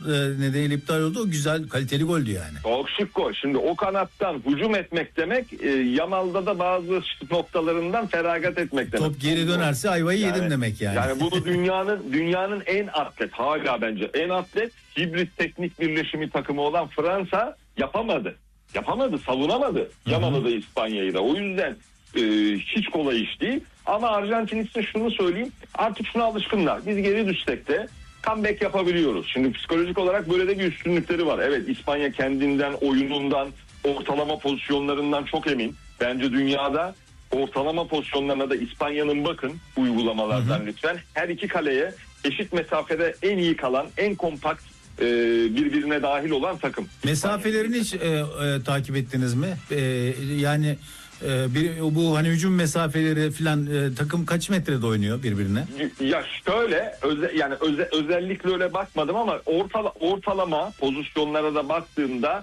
nedeniyle iptal oldu. O güzel, kaliteli goldü yani. Çok şık gol. Şimdi o kanattan hücum etmek demek, Yamal'da da bazı noktalarından feragat etmek demek. Top geri dönerse ayvayı yedim demek yani. Yani bunu dünyanın en atlet, hala bence en atlet hibrit teknik birleşimi takımı olan Fransa yapamadı. Savunamadı. Yamal'ı da İspanya'yı da. O yüzden hiç kolay iş değil. Ama Arjantin için şunu söyleyeyim. Artık şuna alışkınlar. Biz geri düşsek de comeback yapabiliyoruz. Şimdi psikolojik olarak böyle de bir üstünlükleri var. Evet, İspanya kendinden, oyunundan, ortalama pozisyonlarından çok emin. Bence dünyada ortalama pozisyonlarına da İspanya'nın bakın uygulamalardan lütfen. Her iki kaleye eşit mesafede en iyi kalan, en kompakt, birbirine dahil olan takım. Mesafelerini hiç takip ettiniz mi? Yani bu hani hücum mesafeleri filan, takım kaç metrede oynuyor birbirine? Ya şöyle özellikle öyle bakmadım ama ortalama pozisyonlara da baktığımda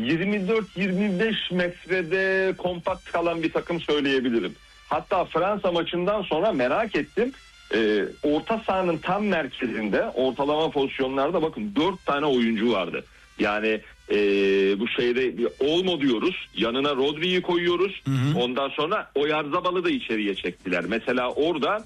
24-25 metrede kompakt kalan bir takım söyleyebilirim. Hatta Fransa maçından sonra merak ettim. Orta sahanın tam merkezinde ortalama pozisyonlarda bakın 4 tane oyuncu vardı. Yani bu şeyde Olmo diyoruz. Yanına Rodri'yi koyuyoruz. Ondan sonra Oyarzabal'ı da içeriye çektiler. Mesela orada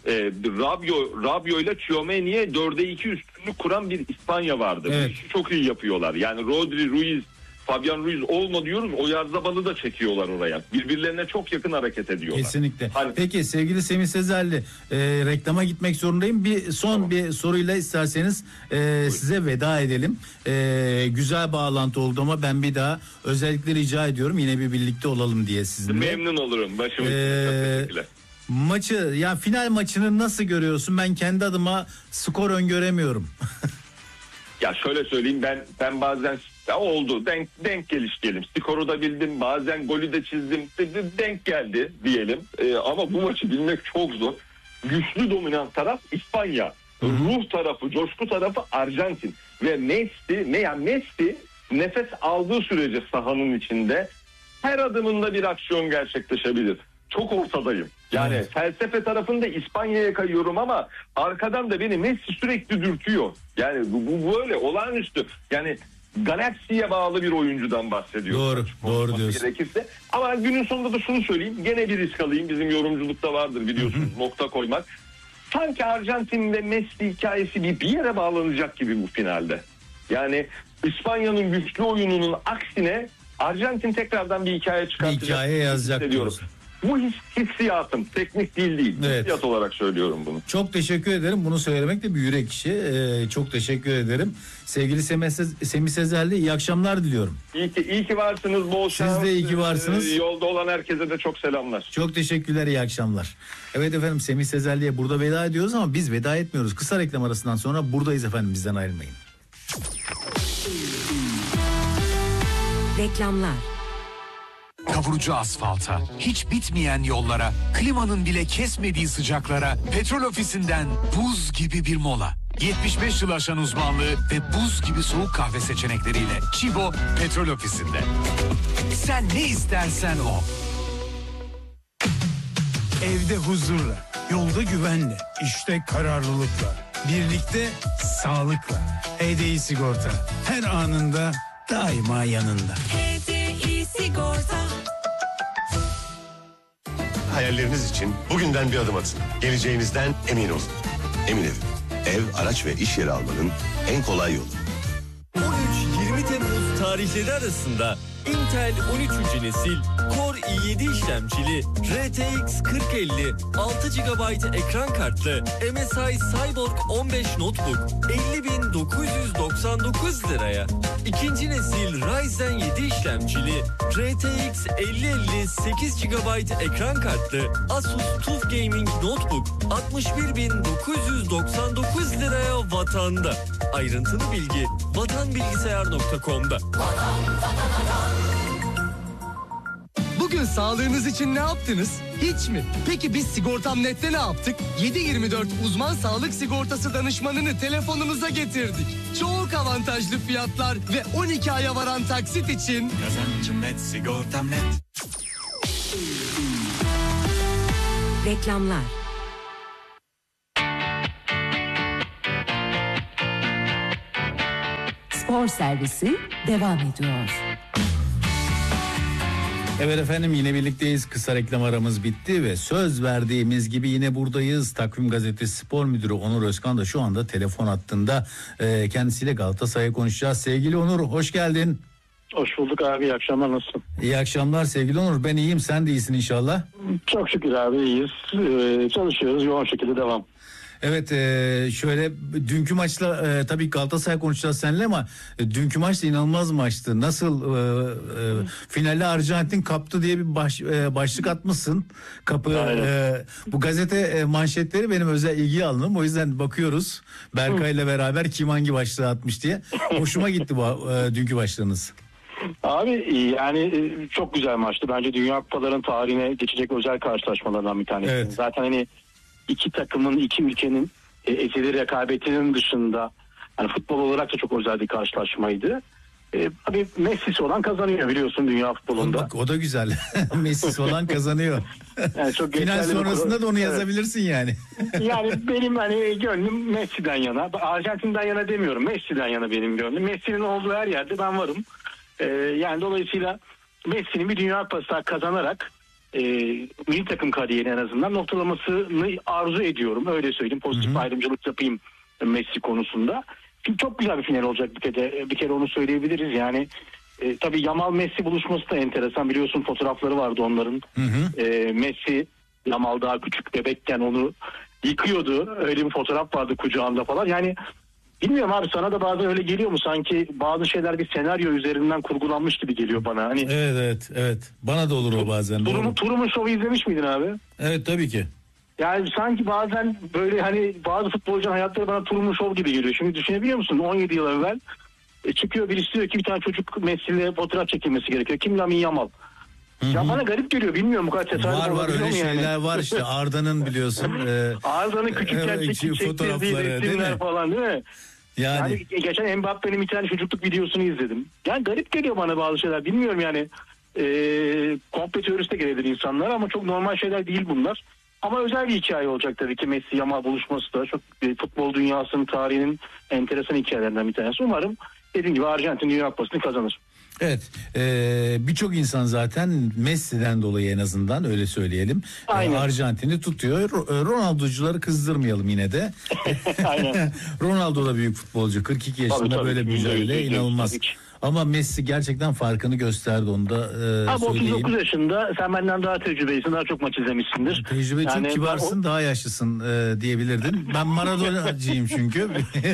Rabiot ile Tchouaméni'ye 4'e 2 üstünlük kuran bir İspanya vardı. Evet. Bu işi çok iyi yapıyorlar. Yani Rodri, Ruiz, Fabian Ruiz, Olmo diyoruz. Oyarzabal'ı da çekiyorlar oraya. Birbirlerine çok yakın hareket ediyorlar. Kesinlikle. Peki sevgili Semih Sezerli, reklama gitmek zorundayım. Bir soruyla isterseniz size veda edelim. Güzel bağlantı oldu ama ben bir daha özellikle rica ediyorum yine bir birlikte olalım diye sizinle. Memnun olurum. Başımız teşekkürler. Maçı, final maçını nasıl görüyorsun? Ben kendi adıma skor öngöremiyorum. Ya şöyle söyleyeyim, ben bazen oldu denk geliş diyelim. Skoru da bildim, bazen golü de çizdim, denk geldi diyelim. Ama bu maçı bilmek çok zor. Güçlü dominant taraf İspanya. Ruh tarafı, coşku tarafı Arjantin. Ve Messi nefes aldığı sürece sahanın içinde her adımında bir aksiyon gerçekleşebilir. Çok ortadayım. Yani felsefe tarafında İspanya'ya kayıyorum ama arkadan da beni Messi sürekli dürtüyor. Yani bu böyle olağanüstü. Yani galaksiye bağlı bir oyuncudan bahsediyoruz. Doğru diyorsun. Gerekirse. Ama günün sonunda da şunu söyleyeyim. Gene bir risk alayım. Bizim yorumculukta vardır biliyorsunuz. Nokta koymak. Sanki Arjantin ve Messi hikayesi bir yere bağlanacak gibi bu finalde. Yani İspanya'nın güçlü oyununun aksine Arjantin tekrardan bir hikaye çıkartacak. Bir hikaye yazacak diyorsun. Bu hissiyatım, teknik değil. Evet. Hissiyat olarak söylüyorum bunu. Çok teşekkür ederim. Bunu söylemek de bir yürek işi. Çok teşekkür ederim. Sevgili Semih Sezerli, iyi akşamlar diliyorum. İyi ki varsınız. Bol şans. Siz de iyi ki varsınız. Yolda olan herkese de çok selamlar. Çok teşekkürler, iyi akşamlar. Evet efendim, Semih Sezerli'ye burada veda ediyoruz ama biz veda etmiyoruz. Kısa reklam arasından sonra buradayız efendim, bizden ayrılmayın. Reklamlar. Kavurucu asfalta, hiç bitmeyen yollara, klimanın bile kesmediği sıcaklara, Petrol Ofisi'nden buz gibi bir mola. 75 yıl aşan uzmanlığı ve buz gibi soğuk kahve seçenekleriyle Chibo Petrol Ofisi'nde. Sen ne istersen o. Evde huzurla, yolda güvenle, işte kararlılıkla, birlikte sağlıkla. HDI Sigorta her anında daima yanında. HDI Sigorta. Hayalleriniz için bugünden bir adım atın. Geleceğinizden emin olun. Emin Ev, araç ve iş yeri almanın en kolay yolu. 13-20 Temmuz tarihleri arasında Intel 13. nesil Core i7 işlemcili RTX 4050 6 GB ekran kartlı MSI Cyborg 15 notebook 50.999 liraya. İkinci nesil Ryzen 7 işlemcili RTX 5050 8 GB ekran kartlı Asus TUF Gaming notebook 61.999 liraya vatanda. Ayrıntılı bilgi vatanbilgisayar.com'da. Bugün sağlığınız için ne yaptınız? Hiç mi? Peki biz Sigortam.net'te ne yaptık? 7/24 uzman sağlık sigortası danışmanını telefonunuza getirdik. Çok avantajlı fiyatlar ve 12 aya varan taksit için Kazancım net, sigortam net. Reklamlar. spor servisi devam ediyor. Evet efendim, yine birlikteyiz. Kısa reklam aramız bitti ve söz verdiğimiz gibi yine buradayız. Takvim Gazetesi Spor Müdürü Onur Özkan da şu anda telefon hattında. Kendisiyle Galatasaray'ı konuşacağız. Sevgili Onur, hoş geldin. Hoş bulduk abi, iyi akşamlar, nasılsın? İyi akşamlar sevgili Onur, ben iyiyim, sen de iyisin inşallah. Çok şükür abi, iyiyiz. Çalışıyoruz, yoğun şekilde devam. Evet, şöyle dünkü maçla tabii Galatasaray konuşacağız seninle ama dünkü maç da inanılmaz maçtı. Nasıl finalde Arjantin kaptı diye bir başlık atmışsın. Bu gazete manşetleri benim özel ilgi alanım. O yüzden bakıyoruz Berkay'la beraber kim hangi başlığı atmış diye. Hoşuma gitti bu dünkü başlığınız. Abi yani çok güzel maçtı. Bence Dünya Kupaların tarihine geçecek özel karşılaşmalardan bir tanesi. Evet. Zaten hani iki takımın, iki ülkenin ezeli rekabetinin dışında hani futbol olarak da çok özel bir karşılaşmaydı. Tabii Messi'si olan kazanıyor, biliyorsun dünya futbolunda. Bak, o da güzel. Messi'si olan kazanıyor. Yani çok final sonrasında da onu yazabilirsin yani. Yani benim hani gönlüm Messi'den yana. Arjantin'den yana demiyorum. Messi'den yana benim gönlüm. Messi'nin olduğu her yerde ben varım. Yani dolayısıyla Messi'nin bir Dünya Kupası kazanarak milli takım kariyeri en azından noktalamasını arzu ediyorum. Öyle söyleyeyim. Pozitif ayrımcılık yapayım Messi konusunda. Çünkü çok güzel bir final olacak bir kere onu söyleyebiliriz. Yani tabii Yamal Messi buluşması da enteresan. Biliyorsun fotoğrafları vardı onların. Messi, Yamal daha küçük bebekken onu yıkıyordu. Öyle bir fotoğraf vardı kucağında falan. Yani bilmiyorum abi, sana da bazen öyle geliyor mu? Sanki bazı şeyler bir senaryo üzerinden kurgulanmış gibi geliyor bana. Hani Evet. Bana da olur o bazen. Truman Show'u izlemiş miydin abi? Evet, tabii ki. Yani sanki bazen böyle hani bazı futbolcuların hayatları bana Truman Show gibi geliyor. Şimdi düşünebiliyor musun? 17 yıl evvel çıkıyor birisi diyor ki bir tane çocuk Messi'yle fotoğraf çekilmesi gerekiyor. Kim? Lamine Yamal. Ya bana garip geliyor, bilmiyorum bu kadar tesadüf Var öyle yani. şeyler var işte, Arda'nın biliyorsun. Arda'nın küçükken çektirdiği resimler falan değil mi? Yani geçen Mbappe'nin bir tane çocukluk videosunu izledim. Yani garip geliyor bana bazı şeyler, bilmiyorum yani. Komple teorisi de gelebilir insanlar ama çok normal şeyler değil bunlar. Ama özel bir hikaye olacak tabii ki Messi Yamal buluşması da çok futbol dünyasının tarihinin enteresan hikayelerinden bir tanesi. Umarım dediğim gibi Arjantin Dünya Kupası'nı kazanır. Evet, birçok insan zaten Messi'den dolayı en azından öyle söyleyelim. Arjantin'i tutuyor. Ronaldo'cuları kızdırmayalım yine de. Aynen. Ronaldo da büyük futbolcu. 42 yaşında tabii, böyle bir mücadele inanılmaz. Tabii. Ama Messi gerçekten farkını gösterdi, onu da söyleyeyim. 39 yaşında, sen benden daha tecrübelisin, daha çok maç izlemişsindir. Tecrübe yani çok kibarsın, daha yaşlısın diyebilirdin. Ben Maradona'cıyım çünkü.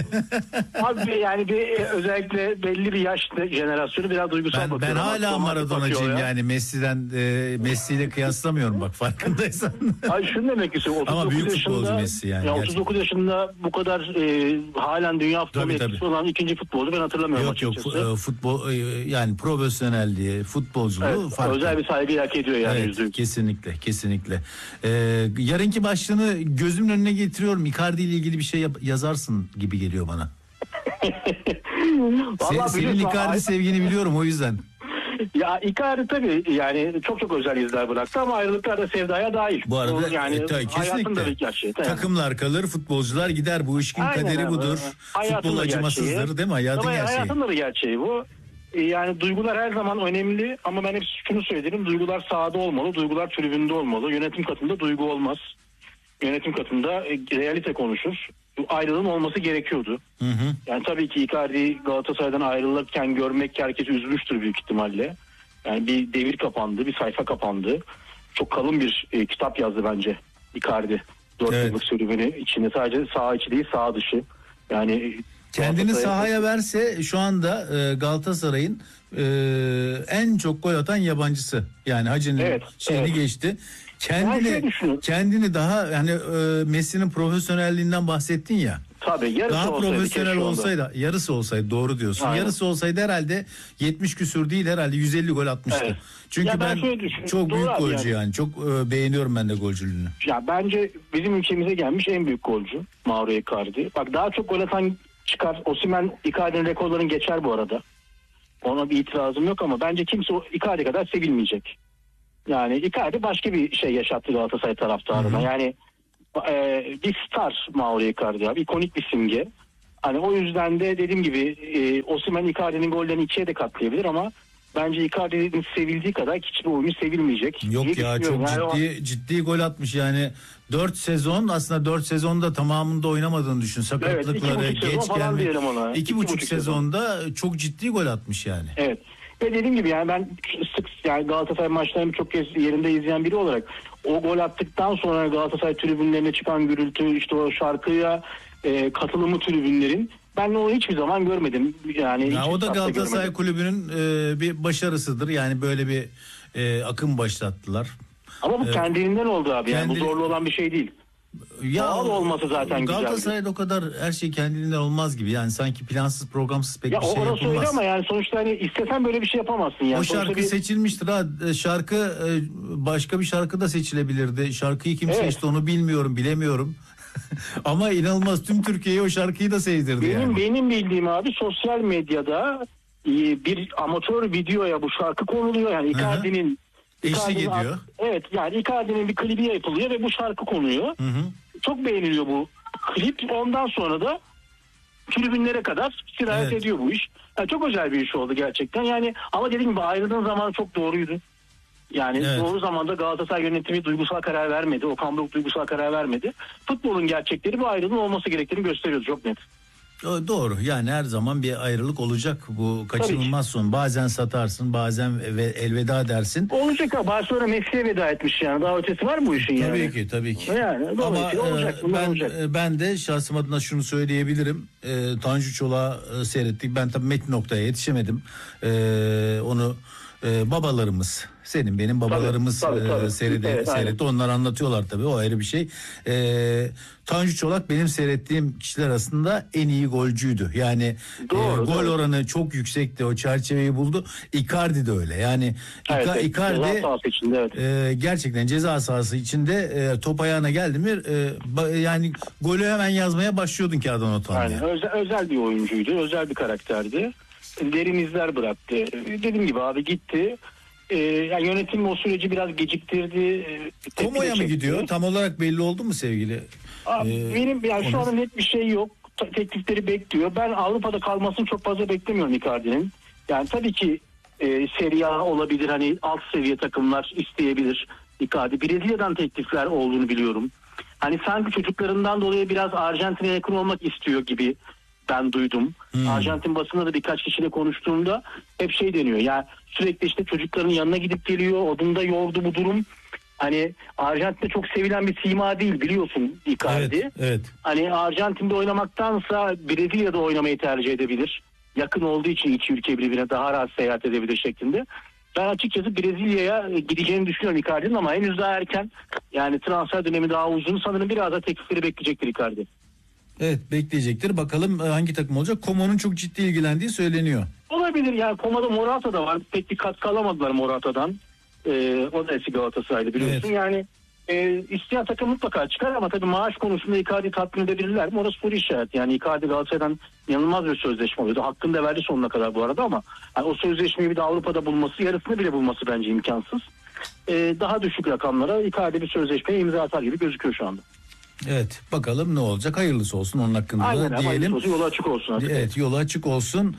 Abi yani özellikle belli bir yaş jenerasyonu biraz duygusal bakıyor. Ben hala Maradona'cıyım yani Messi'yle kıyaslamıyorum bak, farkındaysan. Ay şunu demek istiyorum. Ama büyük futbolcu Messi yani. 39 yaşında bu kadar halen dünya futbolu etkisi olan ikinci futbolcu ben hatırlamıyorum açıkçası. Yok futbol yani profesyonelliği, futbolculuğu farklı. Özel bir saygı hak ediyor yani. Evet, kesinlikle. Yarınki başlığını gözümün önüne getiriyorum. Icardi ile ilgili bir şey yazarsın gibi geliyor bana. Senin Icardi sevgini biliyorum, o yüzden. Ya Icardi tabii yani çok özel izler bıraktı ama ayrılıklar da sevdaya dahil. Bu arada yani hayatında bir gerçeği. Takımlar kalır, futbolcular gider. Bu işin kaderi budur. Futbol acımasızdır değil mi? Hayatın gerçeği. Hayatın da bir gerçeği bu. Yani duygular her zaman önemli ama ben hep şunu söylerim. Duygular sahada olmalı, duygular tribünde olmalı. Yönetim katında duygu olmaz. Yönetim katında realite konuşur. Ayrılığın olması gerekiyordu. Yani tabii ki Icardi Galatasaray'dan ayrılırken görmek herkes üzmüştür büyük ihtimalle. Yani bir devir kapandı, bir sayfa kapandı. Çok kalın bir kitap yazdı bence Icardi. 4 yıllık serüveni içinde, sadece saha içi değil saha dışı. Yani kendini sahaya verse şu anda Galatasaray'ın en çok gol atan yabancısı. Yani Hacı'nın geçti. Kendini daha yani Messi'nin profesyonelliğinden bahsettin ya. Tabii daha profesyonel olsaydı, yarısı olsaydı, doğru diyorsun. Aynen. Yarısı olsaydı herhalde 70 küsür değil, herhalde 150 gol atmıştı. Evet. Çünkü ya ben çok büyük golcü yani. Çok beğeniyorum ben de golcülüğünü. Ya bence bizim ülkemize gelmiş en büyük golcü Mauro Icardi. Bak daha çok gol atan çıkar. Osimhen Icardi'nin rekorlarını geçer bu arada. Ona bir itirazım yok ama bence kimse Icardi kadar sevilmeyecek. Yani Icardi başka bir şey yaşattı Galatasaray taraftarına. Yani bir star Mauro Icardi abi. İkonik bir simge. Hani o yüzden de dediğim gibi Osimhen Icardi'nin gollerini 2'ye de katlayabilir ama bence Icardi'nin sevildiği kadar hiçbir oyuncu sevilmeyecek. Yok ya, çok yani ciddi gol atmış yani. 4 sezon, aslında 4 sezonda tamamında oynamadığını düşün. Sakatlıkları, evet, geç gelme. 2,5 sezonda çok ciddi gol atmış yani. Evet. Ve dediğim gibi yani ben sık yani Galatasaray maçlarını çok kez yerinde izleyen biri olarak o gol attıktan sonra Galatasaray tribünlerine çıkan gürültü, işte o şarkıya katılımı tribünlerin, ben onu hiçbir zaman görmedim. Yani ya o da Galatasaray kulübünün bir başarısıdır. Yani böyle bir akım başlattılar. Ama bu kendiliğinden oldu abi. Yani bu zorlu olan bir şey değil. Ya doğal olması zaten güzel. Galatasaray'da o kadar her şey kendiliğinden olmaz gibi. Yani sanki plansız programsız pek ya bir şey yapılmaz. Ya orası öyle ama yani sonuçta hani istesen böyle bir şey yapamazsın. Yani o şarkı seçilmiştir ha. Şarkı başka bir şarkı da seçilebilirdi. Şarkıyı kim seçti onu bilemiyorum. Ama inanılmaz, tüm Türkiye'ye o şarkıyı da sevdirdi benim bildiğim abi sosyal medyada bir amatör videoya bu şarkı konuluyor. Yani Icardi'nin eşlik ediyor. Evet, yani Icardi'nin bir klibi yapılıyor ve bu şarkı konuyor. Hı. Çok beğeniliyor bu klip. Ondan sonra da tribünlere kadar sirayet ediyor bu iş. Yani çok özel bir iş oldu gerçekten. Yani ama dediğim gibi ayrıldığın zaman çok doğruydu. Yani doğru zamanda Galatasaray yönetimi duygusal karar vermedi. Okan Buruk duygusal karar vermedi. Futbolun gerçekleri bu ayrılığın olması gerektiğini gösteriyordu, çok net. Doğru, yani her zaman bir ayrılık olacak, bu kaçınılmaz son. Bazen satarsın, bazen elveda dersin. Olacak ama Barcelona Messi'ye veda etmiş yani, daha ötesi var mı bu işin yani? Tabii ki. Yani, ama olacak. Ben de şahsım adına şunu söyleyebilirim. Tanju Çolak'ı seyrettik. Ben tabii Metin Oktay'a yetişemedim. Onu babalarımız, senin benim babalarımız seyretti. Onlar anlatıyorlar tabii, o ayrı bir şey. Tanju Çolak benim seyrettiğim kişiler arasında en iyi golcüydü. Yani gol oranı çok yüksekti, o çerçeveyi buldu. Icardi de öyle. Yani Icardi gerçekten ceza sahası içinde top ayağına geldi mi yani golü hemen yazmaya başlıyordun kağıdan o tane. Özel bir oyuncuydu, özel bir karakterdi. Derin izler bıraktı. Dediğim gibi abi gitti. Yani yönetim o süreci biraz geciktirdi. Komo'ya mı gidiyor? Tam olarak belli oldu mu sevgili? Benim yani şu anda net bir şey yok. Teklifleri bekliyor. Ben Avrupa'da kalmasını çok fazla beklemiyorum Icardi'nin. Yani tabii ki Serie A olabilir, hani alt seviye takımlar isteyebilir Icardi. Brezilya'dan teklifler olduğunu biliyorum. Hani sanki çocuklarından dolayı biraz Arjantin'e yakın olmak istiyor gibi ben duydum. Arjantin basında da birkaç kişiyle konuştuğumda hep şey deniyor. Yani sürekli işte çocukların yanına gidip geliyor. Odunda yordu bu durum. Hani Arjantin'de çok sevilen bir sima değil, biliyorsun Icardi. Evet. Hani Arjantin'de oynamaktansa Brezilya'da oynamayı tercih edebilir. Yakın olduğu için iki ülke birbirine daha rahat seyahat edebilir şeklinde. Ben açıkçası Brezilya'ya gideceğini düşünüyorum Icardi'nin ama henüz daha erken. Yani transfer dönemi daha uzun. Sanırım biraz da teklifleri bekleyecektir Icardi. Evet, bekleyecektir. Bakalım hangi takım olacak. Como'nun çok ciddi ilgilendiği söyleniyor. Olabilir yani. Como'da Morata da var. Pek bir katkı alamadılar Morata'dan. O da eski Galatasaraylı biliyorsun. Evet. Yani isteyen takım mutlaka çıkar ama tabii maaş konusunda Icardi tatmin edebilirler mi? Orası soru işareti. Yani Icardi Galatasaray'dan inanılmaz bir sözleşme oluyordu. Hakkını da verdi sonuna kadar bu arada ama yani o sözleşmeyi bir de Avrupa'da bulması, yarısını bile bulması bence imkansız. Daha düşük rakamlara Icardi bir sözleşmeye imza atar gibi gözüküyor şu anda. Evet, bakalım ne olacak, hayırlısı olsun onun hakkında da diyelim. Yolu açık olsun artık. Evet, yolu açık olsun.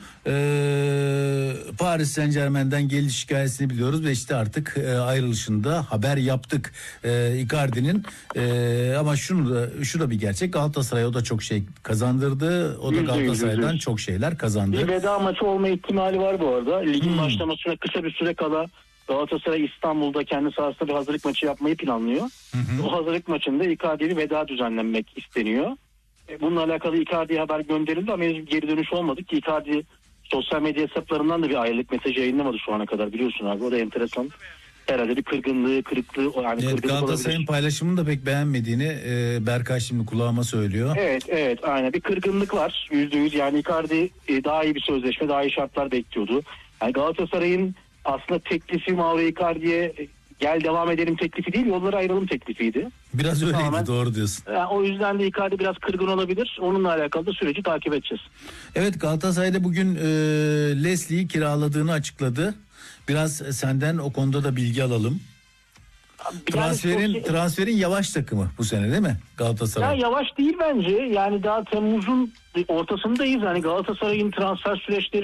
Paris Saint-Germain'den geliş hikayesini biliyoruz ve işte artık ayrılışında haber yaptık Icardi'nin. Ama şu da bir gerçek, Galatasaray o da çok şey kazandırdı. O da Galatasaray'dan çok şeyler kazandı. Bir veda maçı olma ihtimali var bu arada. Ligin başlamasına kısa bir süre kala Galatasaray İstanbul'da kendi sahasında bir hazırlık maçı yapmayı planlıyor. O hazırlık maçında Icardi'ye veda düzenlenmek isteniyor. Bununla alakalı Icardi'ye haber gönderildi ama henüz geri dönüş olmadı ki Icardi sosyal medya hesaplarından da bir ayrılık mesajı yayınlamadı şu ana kadar, biliyorsun abi. O da enteresan. Herhalde bir kırıklığı yani evet, Galatasaray'ın paylaşımını da pek beğenmediğini Berkay şimdi kulağıma söylüyor. Evet aynen, bir kırgınlık var %100. Yani Icardi daha iyi bir sözleşme, daha iyi şartlar bekliyordu. Yani Galatasaray'ın aslında teklifi Mauro Icardi'ye gel devam edelim teklifi değil, yollara ayrılım teklifiydi. Biraz öyleydi, doğru diyorsun. Yani o yüzden de Icardi biraz kırgın olabilir. Onunla alakalı da süreci takip edeceğiz. Evet, Galatasaray'da bugün Leslie'yi kiraladığını açıkladı. Biraz senden o konuda da bilgi alalım. Transferin yavaş takımı bu sene değil mi Galatasaray? Ya yavaş değil bence. Yani daha Temmuz'un ortasındayız. Hani Galatasaray'ın transfer süreçleri